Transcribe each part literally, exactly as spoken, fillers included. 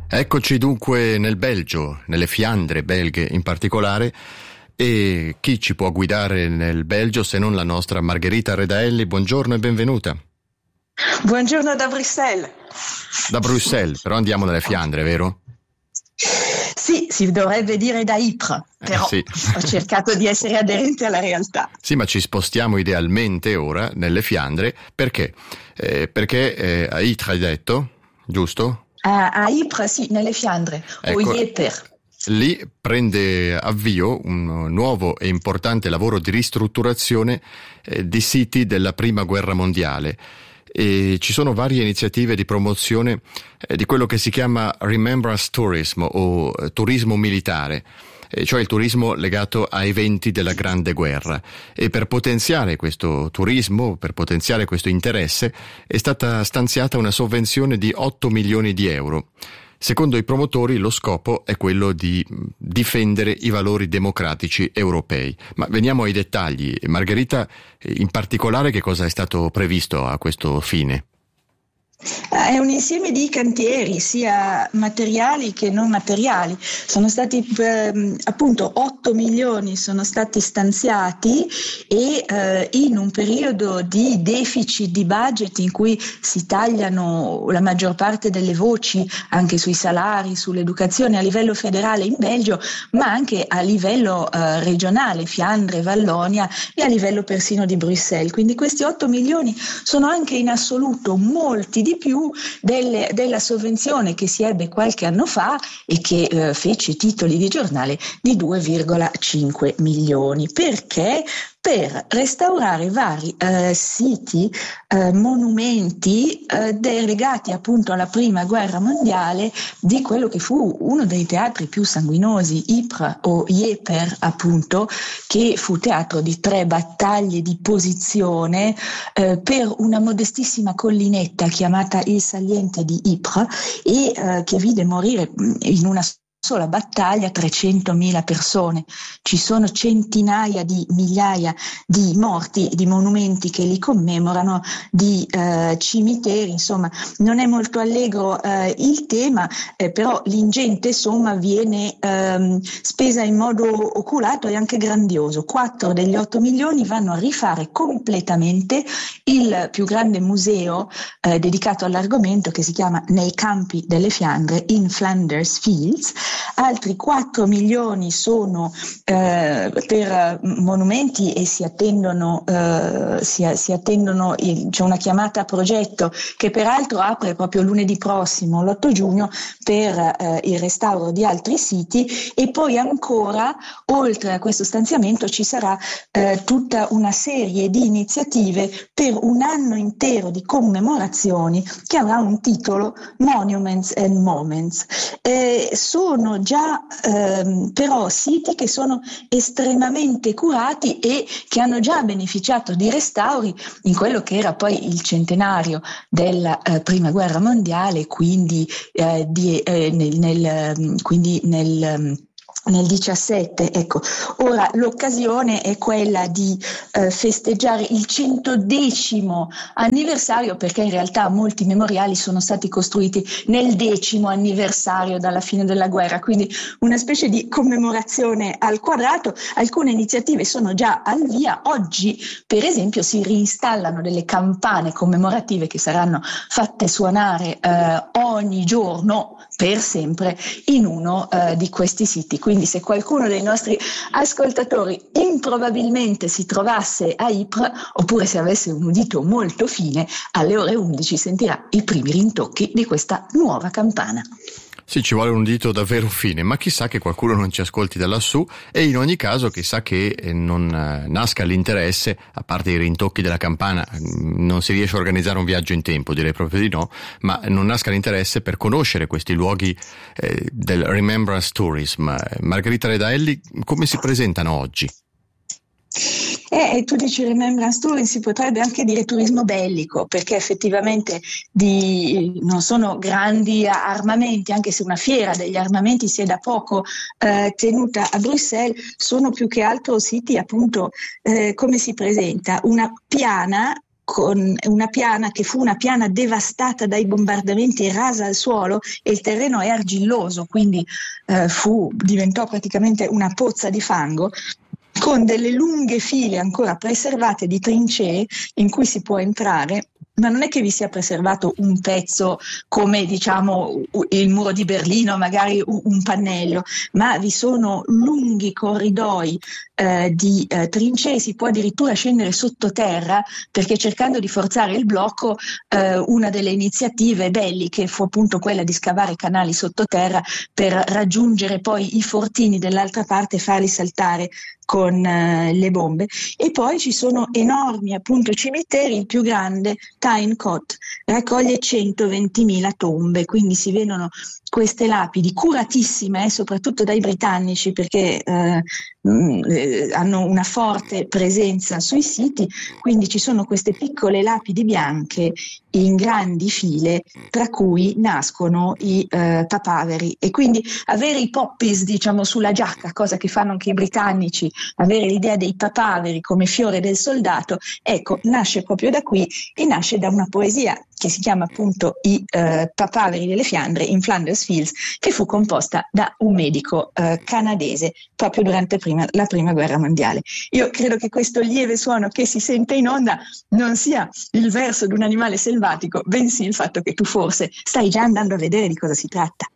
Eccoci dunque nel Belgio, nelle Fiandre belghe in particolare, e chi ci può guidare nel Belgio se non la nostra Margherita Redaelli? Buongiorno e benvenuta. Buongiorno da Bruxelles. Da Bruxelles, però andiamo nelle Fiandre, vero? Sì, si dovrebbe dire da Ypres, però eh, sì. ho cercato di essere aderente alla realtà. Sì, ma ci spostiamo idealmente ora nelle Fiandre, perché? Eh, perché eh, a Ypres hai detto, giusto? A, a Ypres, sì, nelle Fiandre, ecco, o Ypres. Lì prende avvio un nuovo e importante lavoro di ristrutturazione eh, di siti della Prima Guerra Mondiale. E ci sono varie iniziative di promozione eh, di quello che si chiama Remembrance Tourism o eh, turismo militare, eh, cioè il turismo legato a eventi della Grande Guerra. E per potenziare questo turismo, per potenziare questo interesse, è stata stanziata una sovvenzione di otto milioni di euro. Secondo i promotori lo scopo è quello di difendere i valori democratici europei. Ma veniamo ai dettagli. Margherita, in particolare che cosa è stato previsto a questo fine? È un insieme di cantieri, sia materiali che non materiali. Sono stati eh, appunto otto milioni sono stati stanziati e eh, in un periodo di deficit di budget in cui si tagliano la maggior parte delle voci anche sui salari, sull'educazione a livello federale in Belgio, ma anche a livello eh, regionale, Fiandre, Vallonia, e a livello persino di Bruxelles. Quindi questi otto milioni sono anche in assoluto molti di più delle, della sovvenzione che si ebbe qualche anno fa e che eh, fece titoli di giornale di due virgola cinque milioni. Perché? Per restaurare vari eh, siti, eh, monumenti eh, de- legati appunto alla Prima Guerra Mondiale di quello che fu uno dei teatri più sanguinosi, Ypres o Ypres appunto, che fu teatro di tre battaglie di posizione eh, per una modestissima collinetta chiamata il Saliente di Ypres e eh, che vide morire in una sola battaglia trecentomila persone. Ci sono centinaia di migliaia di morti, di monumenti che li commemorano, di eh, cimiteri, insomma non è molto allegro eh, il tema, eh, però l'ingente somma viene ehm, spesa in modo oculato e anche grandioso. Quattro degli otto milioni vanno a rifare completamente il più grande museo eh, dedicato all'argomento, che si chiama Nei campi delle Fiandre, in Flanders Fields. Altri quattro milioni sono eh, per monumenti e si attendono, eh, si, si attendono il, c'è una chiamata a progetto che peraltro apre proprio lunedì prossimo, l'otto giugno, per eh, il restauro di altri siti. E poi ancora, oltre a questo stanziamento, ci sarà eh, tutta una serie di iniziative per un anno intero di commemorazioni che avrà un titolo Monuments and Moments. Eh, sono già ehm, però siti che sono estremamente curati e che hanno già beneficiato di restauri in quello che era poi il centenario della eh, Prima Guerra Mondiale, quindi, eh, di, eh, nel, nel, quindi nel nel diciassette. Ecco, ora l'occasione è quella di eh, festeggiare il centodecimo anniversario, perché in realtà molti memoriali sono stati costruiti nel decimo anniversario dalla fine della guerra, quindi una specie di commemorazione al quadrato. Alcune iniziative sono già al via. Oggi, per esempio, si reinstallano delle campane commemorative che saranno fatte suonare eh, ogni giorno per sempre in uno eh, di questi siti. Quindi se qualcuno dei nostri ascoltatori improbabilmente si trovasse a Ypres, oppure se avesse un udito molto fine, alle ore undici sentirà i primi rintocchi di questa nuova campana. Sì, ci vuole un dito davvero fine, ma chissà che qualcuno non ci ascolti da lassù, e in ogni caso chissà che non nasca l'interesse, a parte i rintocchi della campana, non si riesce a organizzare un viaggio in tempo, direi proprio di no, ma non nasca l'interesse per conoscere questi luoghi eh, del Remembrance Tourism. Margherita Redaelli, come si presentano oggi? E tu dici Remembrance Tourism, si potrebbe anche dire turismo bellico, perché effettivamente di, non sono grandi armamenti, anche se una fiera degli armamenti si è da poco eh, tenuta a Bruxelles. Sono più che altro siti, appunto, eh, come si presenta, una piana con una piana che fu una piana devastata dai bombardamenti, rasa al suolo, e il terreno è argilloso, quindi eh, fu, diventò praticamente una pozza di fango, con delle lunghe file ancora preservate di trincee in cui si può entrare. Ma non è che vi sia preservato un pezzo come, diciamo, il muro di Berlino, magari un pannello, ma vi sono lunghi corridoi eh, di eh, trincee, si può addirittura scendere sottoterra, perché cercando di forzare il blocco, eh, una delle iniziative belliche fu appunto quella di scavare canali sottoterra per raggiungere poi i fortini dell'altra parte e farli saltare con uh, le bombe. E poi ci sono enormi appunto cimiteri. Il più grande, Tyne Cot, raccoglie centoventimila tombe, quindi si vedono queste lapidi curatissime, eh, soprattutto dai britannici, perché eh, mh, eh, hanno una forte presenza sui siti, quindi ci sono queste piccole lapidi bianche in grandi file, tra cui nascono i eh, papaveri, e quindi avere i poppies, diciamo, sulla giacca, cosa che fanno anche i britannici, avere l'idea dei papaveri come fiore del soldato, ecco, nasce proprio da qui, e nasce da una poesia che si chiama appunto I eh, papaveri delle Fiandre, in Flanders Fields, che fu composta da un medico eh, canadese proprio durante prima, la prima guerra mondiale. Io credo che questo lieve suono che si sente in onda non sia il verso di un animale selvatico, bensì il fatto che tu forse stai già andando a vedere di cosa si tratta.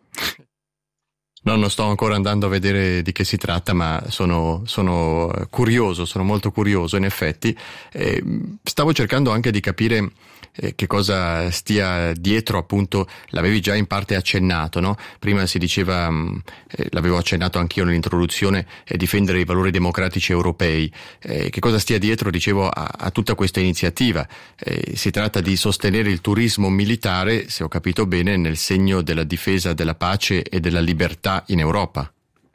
No, non sto ancora andando a vedere di che si tratta, ma sono, sono curioso, sono molto curioso in effetti. Eh, stavo cercando anche di capire eh, che cosa stia dietro, appunto, l'avevi già in parte accennato, no? Prima si diceva, mh, eh, l'avevo accennato anch'io nell'introduzione, eh, difendere i valori democratici europei. Eh, che cosa stia dietro, dicevo, a, a tutta questa iniziativa? Eh, si tratta di sostenere il turismo militare, se ho capito bene, nel segno della difesa della pace e della libertà in Europa.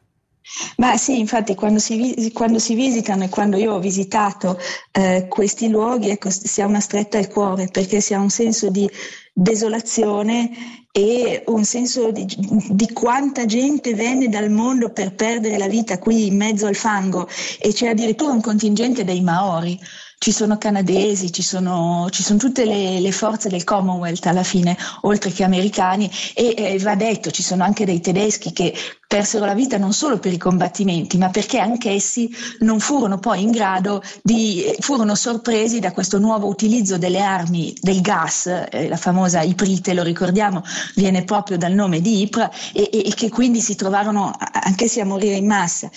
Ma sì, infatti quando si, quando si visitano, e quando io ho visitato eh, questi luoghi, ecco, si ha una stretta al cuore, perché si ha un senso di desolazione e un senso di, di quanta gente venne dal mondo per perdere la vita qui in mezzo al fango, e c'è addirittura un contingente dei Maori. Ci sono canadesi, ci sono, ci sono tutte le, le forze del Commonwealth alla fine, oltre che americani, e eh, va detto, ci sono anche dei tedeschi che persero la vita non solo per i combattimenti, ma perché anch'essi non furono poi in grado di, furono sorpresi da questo nuovo utilizzo delle armi, del gas, eh, la famosa iprite, lo ricordiamo, viene proprio dal nome di Ypres, e, e, e che quindi si trovarono anch'essi a morire in massa.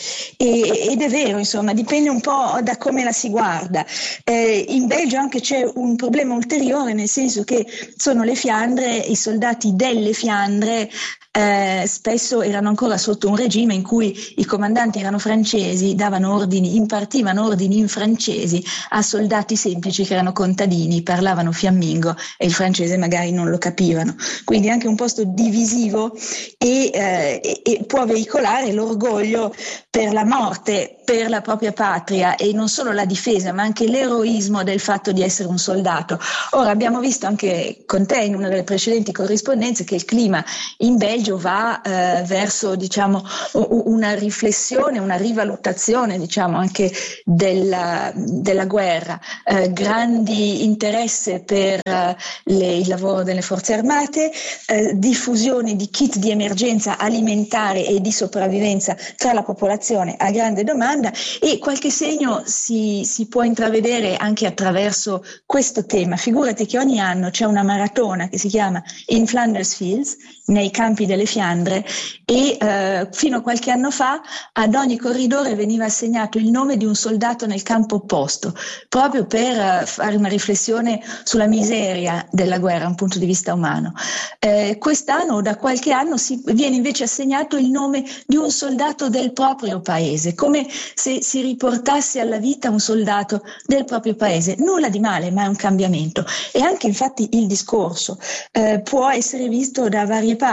E, ed è vero, insomma, dipende un po' da come la si guarda. Eh, in Belgio anche c'è un problema ulteriore, nel senso che sono le Fiandre, i soldati delle Fiandre eh, spesso erano ancora sotto un regime in cui i comandanti erano francesi, davano ordini, impartivano ordini in francesi a soldati semplici che erano contadini, parlavano fiammingo e il francese magari non lo capivano. Quindi anche un posto divisivo, e, eh, e, e può veicolare l'orgoglio per la morte, per la propria patria, e non solo la difesa, ma anche l'eroismo del fatto di essere un soldato. Ora, abbiamo visto anche con te in una delle precedenti corrispondenze che il clima in Belgio va eh, verso, diciamo, una riflessione, una rivalutazione, diciamo, anche della, della guerra, eh, grandi interesse per eh, le, il lavoro delle forze armate, eh, diffusione di kit di emergenza alimentare e di sopravvivenza tra la popolazione a grande domanda, e qualche segno si, si può intravedere anche attraverso questo tema. Figurati che ogni anno c'è una maratona che si chiama In Flanders Fields, nei campi delle Fiandre, e eh, fino a qualche anno fa ad ogni corridore veniva assegnato il nome di un soldato nel campo opposto, proprio per uh, fare una riflessione sulla miseria della guerra da un punto di vista umano. Eh, quest'anno, da qualche anno, si viene invece assegnato il nome di un soldato del proprio paese, come se si riportasse alla vita un soldato del proprio paese. Nulla di male, ma è un cambiamento. E anche infatti il discorso eh, può essere visto da varie parti.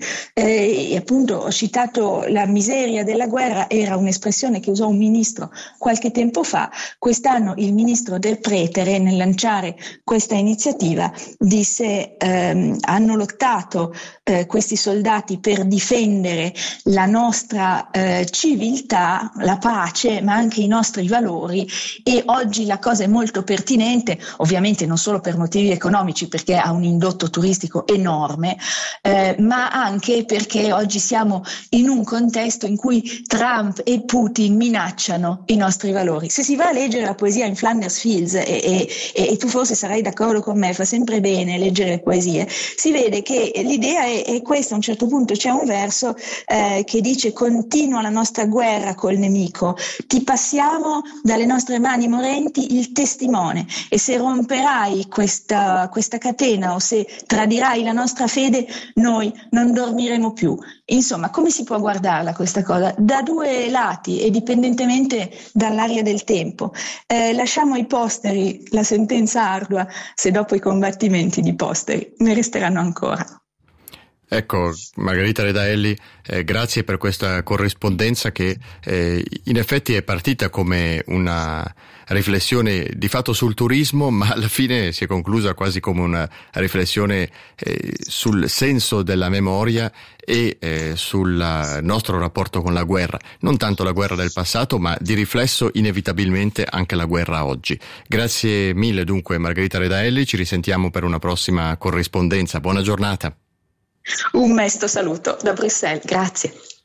Eh, e appunto ho citato la miseria della guerra, era un'espressione che usò un ministro qualche tempo fa. Quest'anno il ministro Del Pretere, nel lanciare questa iniziativa, disse ehm, hanno lottato eh, questi soldati per difendere la nostra eh, civiltà, la pace, ma anche i nostri valori, e oggi la cosa è molto pertinente, ovviamente non solo per motivi economici, perché ha un indotto turistico enorme, eh, ma anche perché oggi siamo in un contesto in cui Trump e Putin minacciano i nostri valori. Se si va a leggere la poesia in Flanders Fields, e, e, e tu forse sarai d'accordo con me, fa sempre bene leggere le poesie, si vede che l'idea è, è questa. A un certo punto c'è un verso eh, che dice: continua la nostra guerra col nemico, ti passiamo dalle nostre mani morenti il testimone, e se romperai questa, questa catena o se tradirai la nostra fede, noi non dormiremo più. Insomma, come si può guardarla questa cosa? Da due lati e dipendentemente dall'aria del tempo. Eh, lasciamo ai posteri la sentenza ardua, se dopo i combattimenti di posteri ne resteranno ancora. Ecco, Margherita Redaelli, eh, grazie per questa corrispondenza che eh, in effetti è partita come una riflessione di fatto sul turismo, ma alla fine si è conclusa quasi come una riflessione eh, sul senso della memoria e eh, sul nostro rapporto con la guerra. Non tanto la guerra del passato, ma di riflesso inevitabilmente anche la guerra oggi. Grazie mille dunque Margherita Redaelli, ci risentiamo per una prossima corrispondenza. Buona giornata. Un mesto saluto da Bruxelles, grazie.